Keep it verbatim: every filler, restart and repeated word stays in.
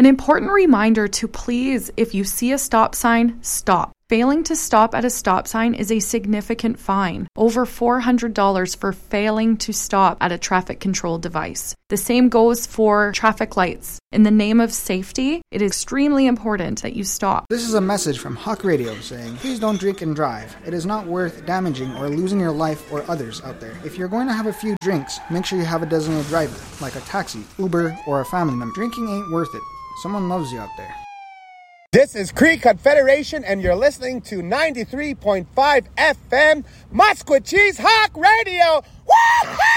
An important reminder to please, if you see a stop sign, stop. Failing to stop at a stop sign is a significant fine, over four hundred dollars for failing to stop at a traffic control device. The same goes for traffic lights. In the name of safety, it is extremely important that you stop. This is a message from Hawk Radio saying, please don't drink and drive. It is not worth damaging or losing your life or others out there. If you're going to have a few drinks, make sure you have a designated driver, like a taxi, Uber, or a family member. Drinking ain't worth it. Someone loves you out there. This is Cree Confederation, and you're listening to ninety-three point five F M, Musquecheese Hawk Radio. Woo!